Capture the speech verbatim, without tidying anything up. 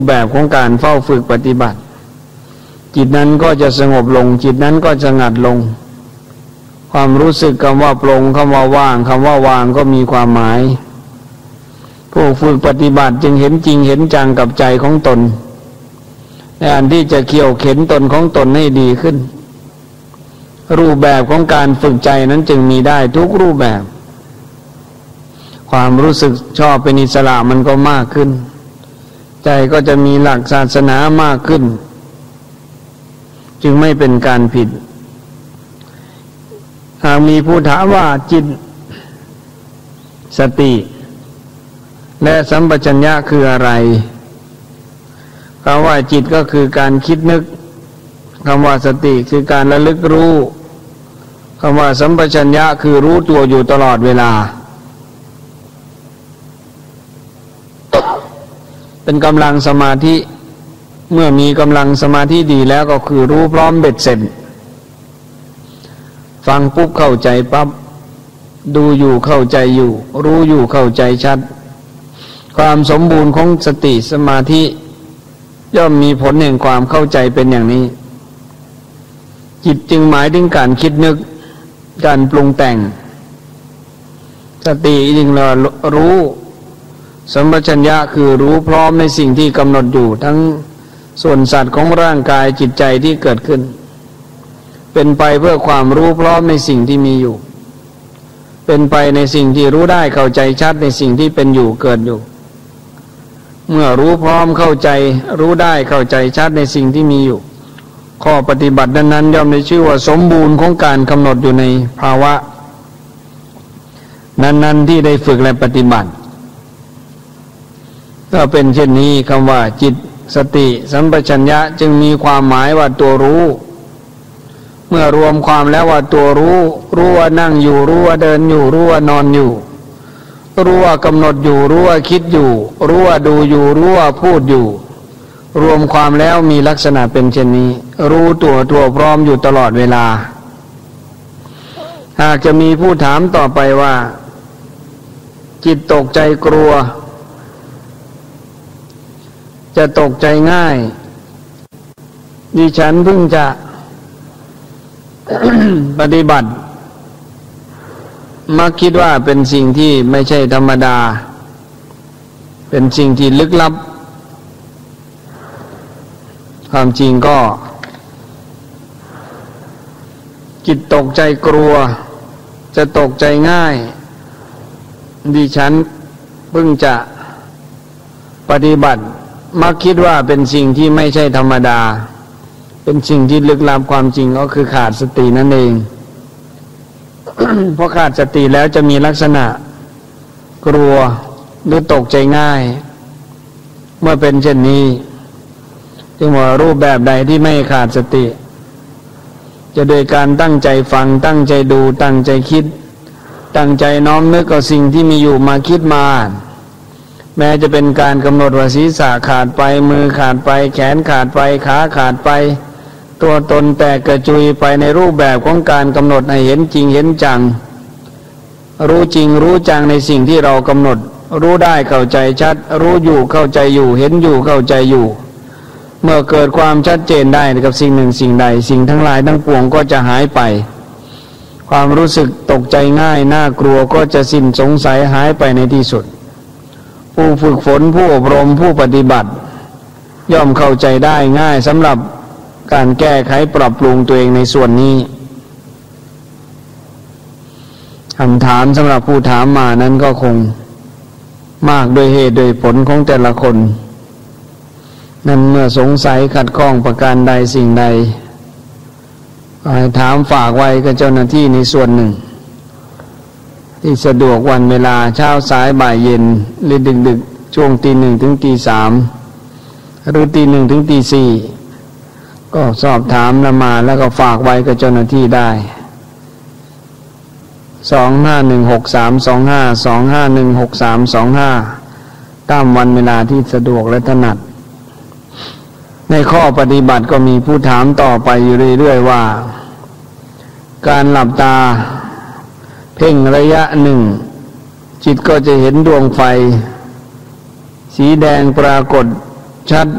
แบบของการเฝ้าฝึกปฏิบัติจิตนั้นก็จะสงบลงจิตนั้นก็จะงัดลงความรู้สึกคำว่าปลงคำว่าว่างคำว่าวางก็มีความหมายผู้ฝึกปฏิบัติจึงเห็นจริงเห็นจังกับใจของตนในอันที่จะเขี่ยวเข็นตนของตนให้ดีขึ้นรูปแบบของการฝึกใจนั้นจึงมีได้ทุกรูปแบบความรู้สึกชอบเป็นอิสระมันก็มากขึ้นใจก็จะมีหลักศาสนามากขึ้นจึงไม่เป็นการผิดหากมีผู้ถามว่าจิตสติและสัมปชัญญะคืออะไรคำว่าจิตก็คือการคิดนึกคำว่าสติคือการระลึกรู้คำว่าสัมปชัญญะคือรู้ตัวอยู่ตลอดเวลาเป็นกำลังสมาธิเมื่อมีกำลังสมาธิดีแล้วก็คือรู้พร้อมเบ็ดเสร็จฟังปุ๊บเข้าใจปั๊บดูอยู่เข้าใจอยู่รู้อยู่เข้าใจชัดความสมบูรณ์ของสติสมาธิย่อมมีผลแห่งความเข้าใจเป็นอย่างนี้จิตจึงหมายถึงการคิดนึกการปรุงแต่งสติจึงเรารู้สัมปชัญญะคือรู้พร้อมในสิ่งที่กำหนดอยู่ทั้งส่วนสัตว์ของร่างกายจิตใจที่เกิดขึ้นเป็นไปเพื่อความรู้พร้อมในสิ่งที่มีอยู่เป็นไปในสิ่งที่รู้ได้เข้าใจชัดในสิ่งที่เป็นอยู่เกิดอยู่เมื่อรู้พร้อมเข้าใจรู้ได้เข้าใจชัดในสิ่งที่มีอยู่ข้อปฏิบัตินั้นๆย่อมได้ชื่อว่าสมบูรณ์ของการกำหนดอยู่ในภาวะนั้นๆที่ได้ฝึกและปฏิบัติก็เป็นเช่นนี้คำว่าจิตสติสัมปชัญญะจึงมีความหมายว่าตัวรู้เมื่อรวมความแล้วว่าตัวรู้รู้ว่านั่งอยู่รู้ว่าเดินอยู่รู้ว่านอนอยู่รู้ว่ากำหนดอยู่รู้ว่าคิดอยู่รู้ว่าดูอยู่รู้ว่าพูดอยู่รวมความแล้วมีลักษณะเป็นเช่นนี้รู้ตัวตัวพร้อมอยู่ตลอดเวลาหากจะมีผู้ถามต่อไปว่าจิตตกใจกลัวจะตกใจง่ายดิฉันเพิ่งจะ ปฏิบัติมักคิดว่าเป็นสิ่งที่ไม่ใช่ธรรมดาเป็นสิ่งที่ลึกลับความจริงก็จิตตกใจกลัวจะตกใจง่ายดิฉันเพิ่งจะปฏิบัติมักคิดว่าเป็นสิ่งที่ไม่ใช่ธรรมดาเป็นสิ่งที่ลึกลับความจริงก็คือขาดสตินั่นเอง เพราะขาดสติแล้วจะมีลักษณะกลัวหรือตกใจง่ายเมื่อเป็นเช่นนี้จึงว่ารูปแบบใดที่ไม่ขาดสติจะโดยการตั้งใจฟังตั้งใจดูตั้งใจคิดตั้งใจน้อมนึกเอาสิ่งที่มีอยู่มาคิดมาแม้จะเป็นการกำหนดว่าศีรษะขาดไปมือขาดไปแขนขาดไปขาขาดไปตัวตนแตกกระจุยไปในรูปแบบของการกำหนดให้เห็นจริงเห็นจังรู้จริงรู้จังในสิ่งที่เรากำหนดรู้ได้เข้าใจชัดรู้อยู่เข้าใจอยู่เห็นอยู่เข้าใจอยู่เมื่อเกิดความชัดเจนได้กับสิ่งหนึ่งสิ่งใดสิ่งทั้งหลายทั้งปวงก็จะหายไปความรู้สึกตกใจง่ายน่ากลัวก็จะสิ้นสงสัยหายไปในที่สุดผู้ฝึกฝนผู้อบรมผู้ปฏิบัติย่อมเข้าใจได้ง่ายสำหรับการแก้ไขปรับปรุงตัวเองในส่วนนี้คำถามสำหรับผู้ถามมานั้นก็คงมากโดยเหตุโดยผลของแต่ละคนนั้นเมื่อสงสัยขัดข้องประการใดสิ่งใดก็ให้ถามฝากไว้กับเจ้าหน้าที่ในส่วนหนึ่งที่สะดวกวันเวลาเช้าสายบ่ายเย็นหรือดึกดึกช่วงตีหนึ่งถึงตีสามหรือตีหนึ่งถึงตีสี่ก็สอบถามละมาแล้วก็ฝากไว้กับเจ้าหน้าที่ได้สองห้าหนึ่งหกสามสองห้าสองห้าหนึ่งหกสามสองห้าตามวันเวลาที่สะดวกและถนัดในข้อปฏิบัติก็มีผู้ถามต่อไปอยู่เรื่อยๆว่าการหลับตาเพ่งระยะหนึ่งจิตก็จะเห็นดวงไฟสีแดงปรากฏชัด